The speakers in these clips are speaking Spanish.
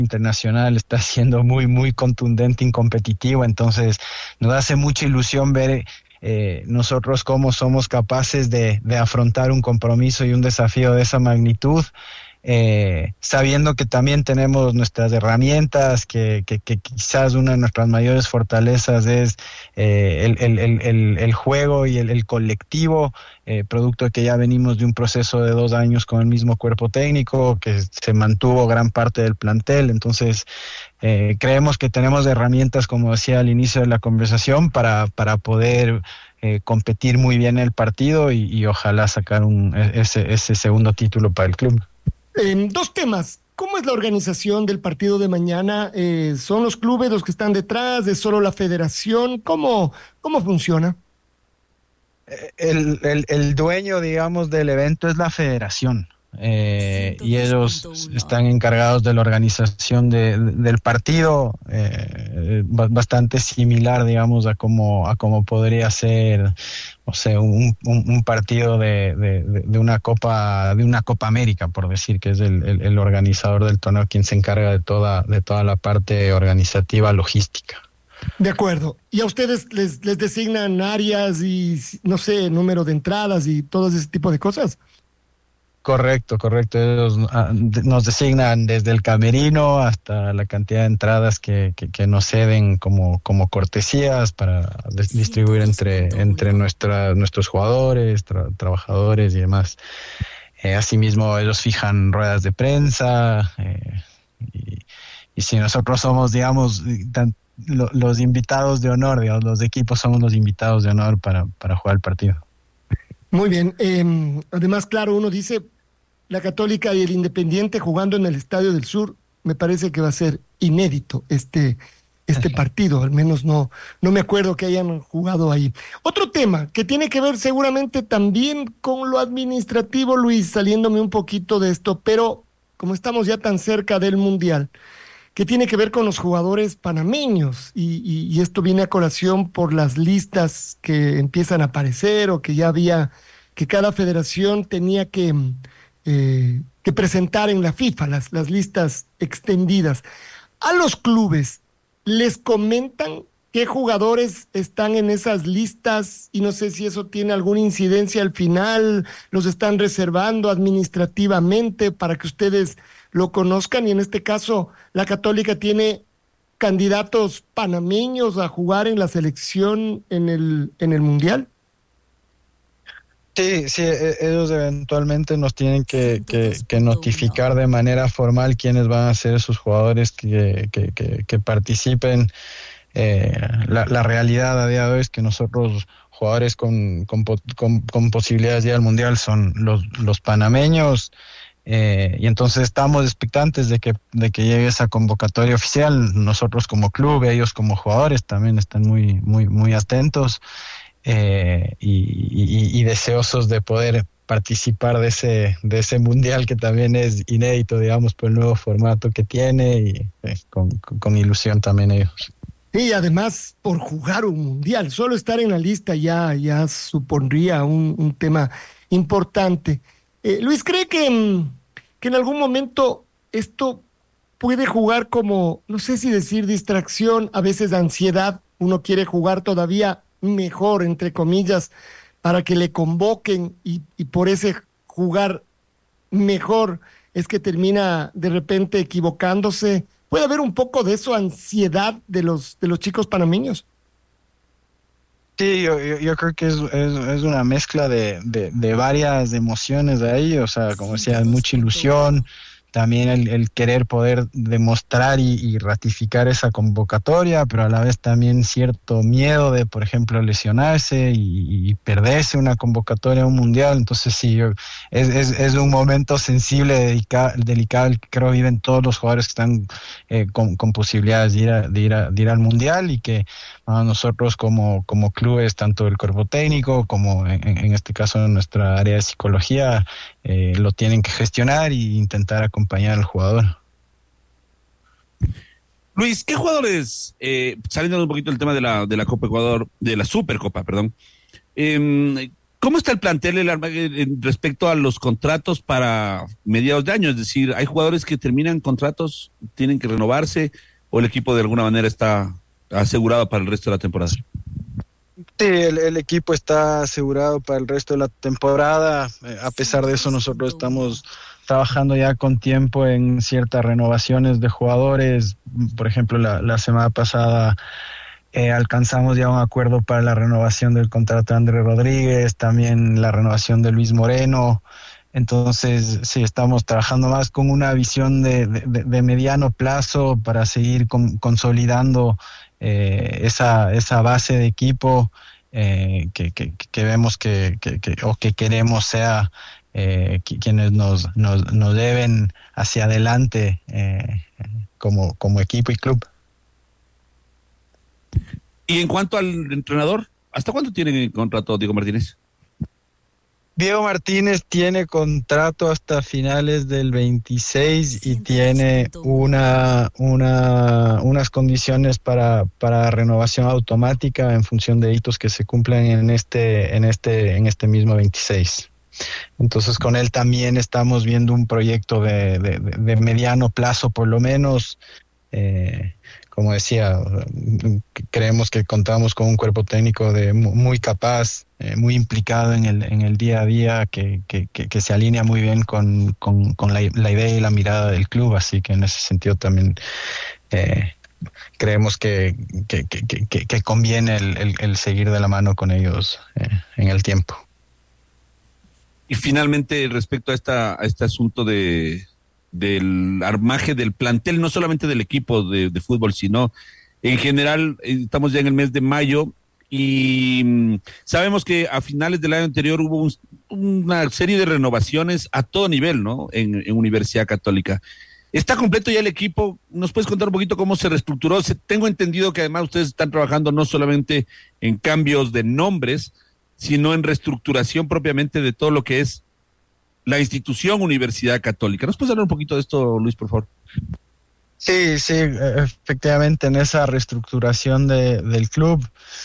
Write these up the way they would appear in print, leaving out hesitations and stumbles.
internacional está siendo muy, muy contundente y competitivo, entonces nos hace mucha ilusión ver nosotros cómo somos capaces de afrontar un compromiso y un desafío de esa magnitud, sabiendo que también tenemos nuestras herramientas, que quizás una de nuestras mayores fortalezas es el juego y el colectivo, producto de que ya venimos de un proceso de 2 años con el mismo cuerpo técnico, que se mantuvo gran parte del plantel, entonces creemos que tenemos herramientas, como decía al inicio de la conversación, para poder competir muy bien el partido y ojalá sacar ese segundo título para el club. Dos temas. ¿Cómo es la organización del partido de mañana? ¿Son los clubes los que están detrás? ¿Es solo la federación? ¿Cómo funciona? El dueño, digamos, del evento es la federación. Y ellos están encargados de la organización del partido, bastante similar, digamos, a cómo podría ser, o sea, un partido de una Copa América, por decir, que es el organizador del torneo quien se encarga de toda la parte organizativa, logística. De acuerdo. ¿Y a ustedes les designan áreas y, no sé, número de entradas y todo ese tipo de cosas? Correcto, correcto. Ellos nos designan desde el camerino hasta la cantidad de entradas que nos ceden como cortesías para distribuir entre nuestros jugadores, trabajadores y demás. Asimismo, ellos fijan ruedas de prensa, y, y si nosotros somos, digamos, los invitados de honor, digamos, los equipos somos los invitados de honor para jugar el partido. Muy bien. Además, claro, uno dice la Católica y el Independiente jugando en el Estadio del Sur. Me parece que va a ser inédito este partido. Al menos no me acuerdo que hayan jugado ahí. Otro tema que tiene que ver seguramente también con lo administrativo, Luis, saliéndome un poquito de esto, pero como estamos ya tan cerca del Mundial, que tiene que ver con los jugadores panameños y esto viene a colación por las listas que empiezan a aparecer o que ya había, que cada federación tenía que presentar en la FIFA, las listas extendidas. A los clubes les comentan qué jugadores están en esas listas y no sé si eso tiene alguna incidencia al final, los están reservando administrativamente para que ustedes lo conozcan y en este caso la Católica tiene candidatos panameños a jugar en la selección en el Mundial. Sí, sí, ellos eventualmente nos tienen que notificar de manera formal quiénes van a ser esos jugadores que participen. La realidad a día de hoy es que nosotros, jugadores con posibilidades de ir al Mundial, son los panameños, y entonces estamos expectantes de que llegue esa convocatoria oficial. Nosotros como club, ellos como jugadores también están muy, muy, muy atentos. Y deseosos de poder participar de ese mundial que también es inédito, digamos, por el nuevo formato que tiene y con ilusión también ellos. Y además, por jugar un mundial, solo estar en la lista ya supondría un tema importante. Luis, ¿cree que en algún momento esto puede jugar como, no sé si decir distracción, a veces ansiedad? Uno quiere jugar todavía mejor, entre comillas, para que le convoquen y por ese jugar mejor es que termina de repente equivocándose. Puede haber un poco de eso, ansiedad de los chicos panameños. Sí, yo creo que es una mezcla de varias emociones ahí, o sea, como decía, mucha ilusión, también el querer poder demostrar y ratificar esa convocatoria, pero a la vez también cierto miedo de, por ejemplo, lesionarse y perderse una convocatoria a un mundial. Entonces sí, es un momento sensible, delicado, el que creo viven todos los jugadores que están con posibilidades de ir al mundial, y que nosotros como clubes, tanto el cuerpo técnico como en este caso en nuestra área de psicología, lo tienen que gestionar e intentar acompañar al jugador. Luis, ¿qué jugadores, saliendo un poquito del tema de la Copa Ecuador, de la Supercopa, perdón, ¿Cómo está el plantel respecto a los contratos para mediados de año? Es decir, ¿hay jugadores que terminan contratos, tienen que renovarse, o el equipo de alguna manera está asegurado para el resto de la temporada? Sí, el equipo está asegurado para el resto de la temporada. A pesar de eso, nosotros estamos trabajando ya con tiempo en ciertas renovaciones de jugadores. Por ejemplo, la semana pasada alcanzamos ya un acuerdo para la renovación del contrato de André Rodríguez, también la renovación de Luis Moreno. Entonces, sí, estamos trabajando más con una visión de mediano plazo para seguir consolidando esa base de equipo que vemos o que queremos sea quienes nos deben hacia adelante como equipo y club. Y en cuanto al entrenador, ¿hasta cuándo tiene el contrato Diego Martínez? Diego Martínez tiene contrato hasta finales del 26 y tiene unas condiciones para renovación automática en función de hitos que se cumplen en este mismo 26. Entonces con él también estamos viendo un proyecto de mediano plazo por lo menos. Como decía, creemos que contamos con un cuerpo técnico muy capaz, muy implicado en el día a día, que se alinea muy bien con la idea y la mirada del club, así que en ese sentido también creemos que conviene el seguir de la mano con ellos en el tiempo. Y finalmente, respecto a este asunto del armaje del plantel, no solamente del equipo de fútbol, sino en general, estamos ya en el mes de mayo y sabemos que a finales del año anterior hubo una serie de renovaciones a todo nivel, ¿no? En Universidad Católica. ¿Está completo ya el equipo? ¿Nos puedes contar un poquito cómo se reestructuró? Tengo entendido que además ustedes están trabajando no solamente en cambios de nombres, sino en reestructuración propiamente de todo lo que es la institución Universidad Católica. ¿Nos puedes hablar un poquito de esto, Luis, por favor? Sí, efectivamente, en esa reestructuración del club,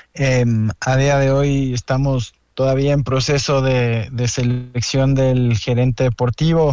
a día de hoy estamos todavía en proceso de selección del gerente deportivo,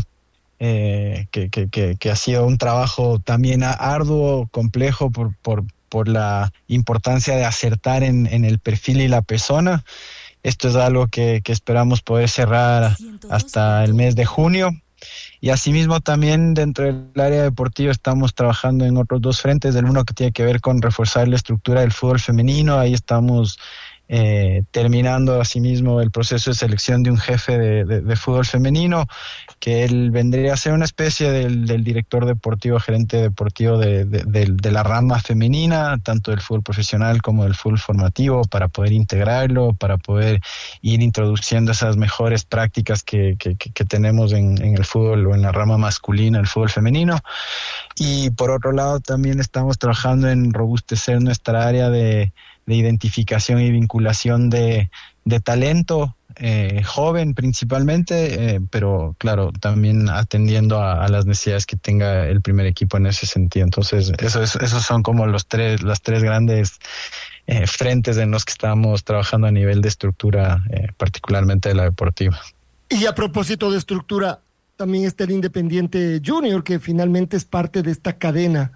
que ha sido un trabajo también arduo, complejo por la importancia de acertar en el perfil y la persona. Esto es algo que esperamos poder cerrar hasta el mes de junio. Y asimismo también dentro del área deportiva estamos trabajando en otros dos frentes. El uno que tiene que ver con reforzar la estructura del fútbol femenino. Ahí estamos terminando asimismo el proceso de selección de un jefe de fútbol femenino, que él vendría a ser una especie del director deportivo, gerente deportivo de la rama femenina, tanto del fútbol profesional como del fútbol formativo, para poder integrarlo, para poder ir introduciendo esas mejores prácticas que tenemos en el fútbol o en la rama masculina, el fútbol femenino. Y por otro lado también estamos trabajando en robustecer nuestra área de identificación y vinculación de talento joven principalmente, pero claro, también atendiendo a las necesidades que tenga el primer equipo en ese sentido. Entonces, esos son como las tres grandes frentes en los que estamos trabajando a nivel de estructura, particularmente de la deportiva. Y a propósito de estructura, también está el Independiente Junior, que finalmente es parte de esta cadena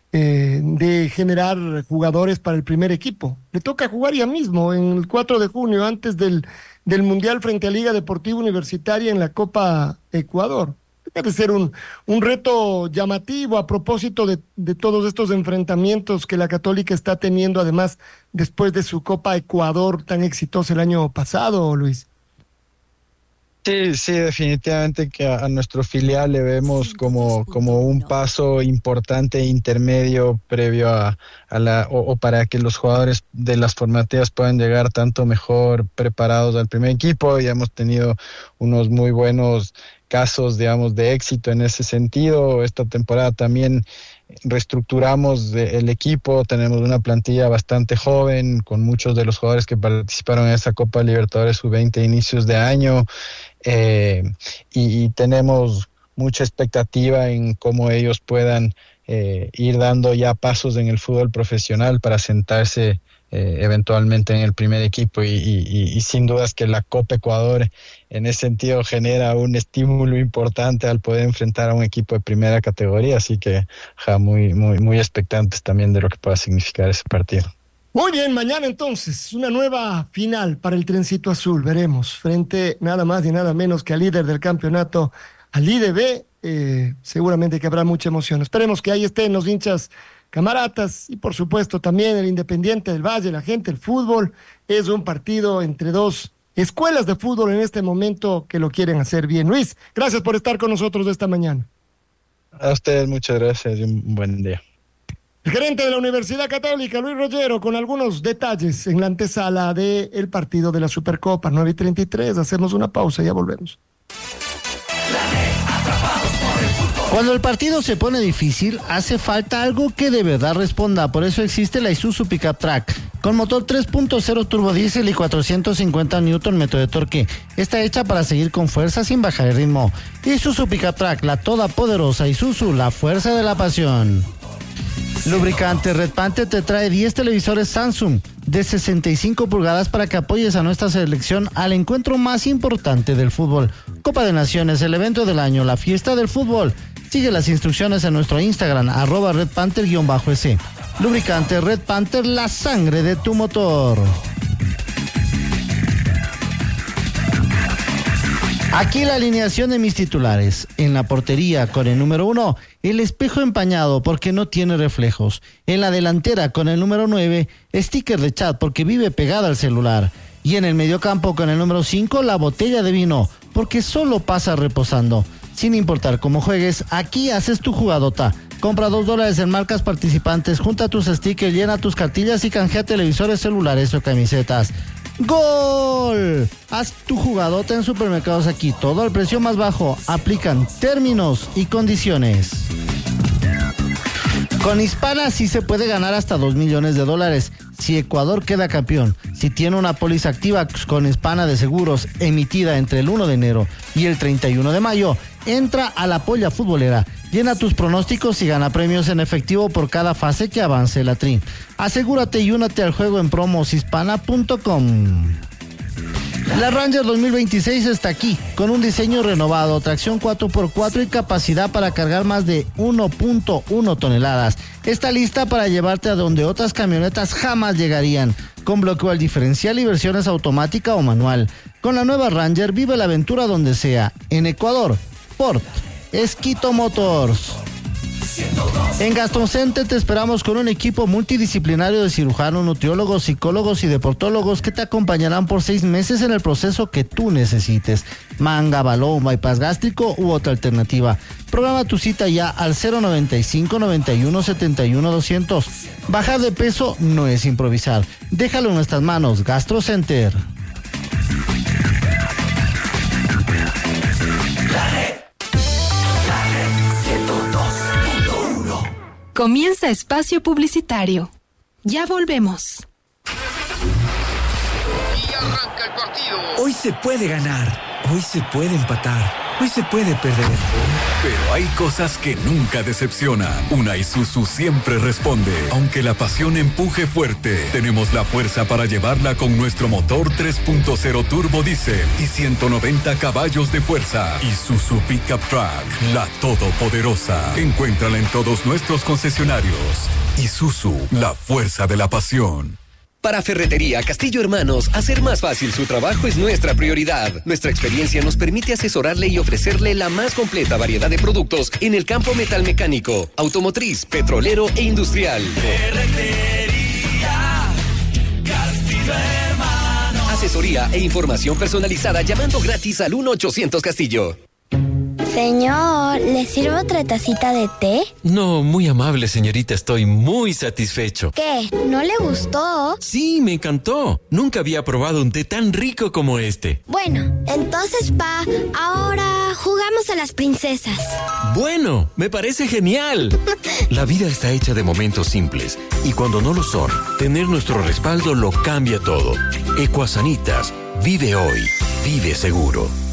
de generar jugadores para el primer equipo. Le toca jugar ya mismo, en el 4 de junio, antes del Mundial frente a Liga Deportiva Universitaria en la Copa Ecuador. Debe ser un reto llamativo a propósito de todos estos enfrentamientos que la Católica está teniendo, además, después de su Copa Ecuador tan exitosa el año pasado, Luis. Sí, definitivamente que a nuestro filial le vemos como un paso importante e intermedio previo a o para que los jugadores de las formativas puedan llegar tanto mejor preparados al primer equipo. Ya hemos tenido unos muy buenos casos, digamos, de éxito en ese sentido. Esta temporada también reestructuramos el equipo, tenemos una plantilla bastante joven, con muchos de los jugadores que participaron en esta Copa Libertadores Sub-20 inicios de año, y tenemos mucha expectativa en cómo ellos puedan ir dando ya pasos en el fútbol profesional para sentarse eventualmente en el primer equipo y sin dudas que la Copa Ecuador en ese sentido genera un estímulo importante al poder enfrentar a un equipo de primera categoría, así que muy expectantes también de lo que pueda significar ese partido. Muy bien, mañana entonces, una nueva final para el Trencito Azul, veremos, frente nada más y nada menos que al líder del campeonato, al IDB, seguramente que habrá mucha emoción. Esperemos que ahí estén los hinchas camaratas y por supuesto también el Independiente del Valle, la gente, el fútbol. Es un partido entre dos escuelas de fútbol en este momento que lo quieren hacer bien. Luis, gracias por estar con nosotros esta mañana. A ustedes muchas gracias y un buen día. El gerente de la Universidad Católica, Luis Rollero, con algunos detalles en la antesala del partido de la Supercopa, 9:33. Hacemos una pausa y ya volvemos. Cuando el partido se pone difícil, hace falta algo que de verdad responda. Por eso existe la Isuzu Pickup Track, con motor 3.0 turbodiesel y 450 Nm de torque. Está hecha para seguir con fuerza sin bajar el ritmo. Isuzu Pickup Track, la todopoderosa Isuzu, la fuerza de la pasión. Lubricante Red Panther te trae 10 televisores Samsung de 65 pulgadas para que apoyes a nuestra selección al encuentro más importante del fútbol. Copa de Naciones, el evento del año, la fiesta del fútbol. Sigue las instrucciones en nuestro Instagram, @RedPanther_S. Lubricante Red Panther, la sangre de tu motor. Aquí la alineación de mis titulares. En la portería con el número 1, el espejo empañado porque no tiene reflejos. En la delantera con el número 9, sticker de chat porque vive pegada al celular. Y en el mediocampo con el número 5, la botella de vino porque solo pasa reposando. Sin importar cómo juegues, aquí haces tu jugadota. Compra $2 en marcas participantes, junta tus stickers, llena tus cartillas y canjea televisores, celulares o camisetas. ¡Gol! Haz tu jugadota en Supermercados Aquí, todo al precio más bajo. Aplican términos y condiciones. Con Hispana sí se puede ganar hasta $2 millones. Si Ecuador queda campeón, si tiene una póliza activa con Hispana de seguros emitida entre el 1 de enero y el 31 de mayo, entra a la polla futbolera, llena tus pronósticos y gana premios en efectivo por cada fase que avance la tri. Asegúrate y únate al juego en promoshispana.com. La Ranger 2026 está aquí, con un diseño renovado, tracción 4x4 y capacidad para cargar más de 1.1 toneladas. Está lista para llevarte a donde otras camionetas jamás llegarían, con bloqueo al diferencial y versiones automática o manual. Con la nueva Ranger vive la aventura donde sea. En Ecuador, Port Esquito Motors. En Gastón Center te esperamos con un equipo multidisciplinario de cirujanos, nutriólogos, psicólogos y deportólogos que te acompañarán por 6 meses en el proceso que tú necesites. Manga, balón, bypass gástrico u otra alternativa. Programa tu cita ya al 095 91 71 200. Bajar de peso no es improvisar. Déjalo en nuestras manos. Gastro Center. Comienza espacio publicitario. Ya volvemos. Y arranca el partido. Hoy se puede ganar, hoy se puede empatar, hoy se puede perder. Pero hay cosas que nunca decepcionan. Una Isuzu siempre responde. Aunque la pasión empuje fuerte, tenemos la fuerza para llevarla con nuestro motor 3.0 turbo diésel y 190 caballos de fuerza. Isuzu Pickup Truck, la todopoderosa. Encuéntrala en todos nuestros concesionarios. Isuzu, la fuerza de la pasión. Para Ferretería Castillo Hermanos, hacer más fácil su trabajo es nuestra prioridad. Nuestra experiencia nos permite asesorarle y ofrecerle la más completa variedad de productos en el campo metalmecánico, automotriz, petrolero e industrial. Ferretería Castillo Hermanos. Asesoría e información personalizada llamando gratis al 1-800 Castillo. Señor, ¿le sirvo otra tacita de té? No, muy amable, señorita. Estoy muy satisfecho. ¿Qué? ¿No le gustó? Sí, me encantó. Nunca había probado un té tan rico como este. Bueno, entonces, ahora jugamos a las princesas. Bueno, me parece genial. La vida está hecha de momentos simples. Y cuando no lo son, tener nuestro respaldo lo cambia todo. Ecuasanitas. Vive hoy. Vive seguro.